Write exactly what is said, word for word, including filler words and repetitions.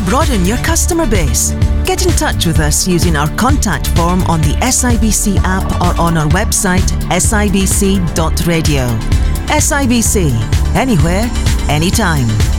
broaden your customer base? Get in touch with us using our contact form on the S I B C app or on our website s i b c dot radio. S I B C, anywhere, anytime.